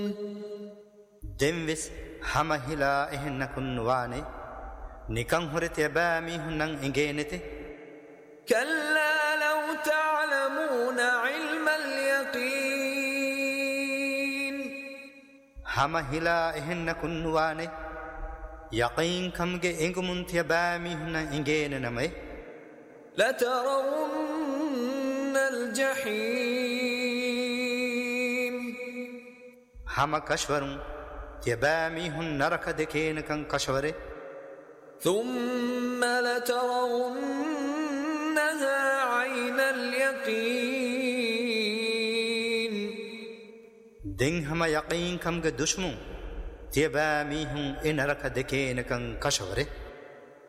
Demvis hamahila ehinnakun wane nikan horete bami hunnan engenete كلا لو تعلمون علم اليقين hamahila ehinnakun wane yaqin kamge engumunte bami hunnan engene namay لترون الجحيم hama kashwarun tebami hun naraka dekene kan kashware ثم لترونها عين اليقين den hama yaqin kamge dushmu tebami hun enaraka dekene kan kashware